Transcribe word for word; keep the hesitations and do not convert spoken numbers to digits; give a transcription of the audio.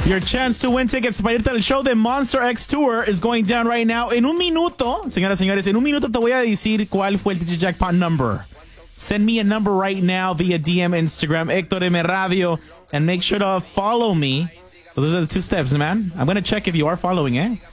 Your chance to win tickets para irte al show de Monster X Tour is going down right now. En un minuto, señoras y señores, en un minuto te voy a decir cuál fue el T G Jackpot number. Send me a number right now via D M Instagram, Héctor M Radio, and make sure to follow me. So those are the two steps, man. I'm going to check if you are following, eh?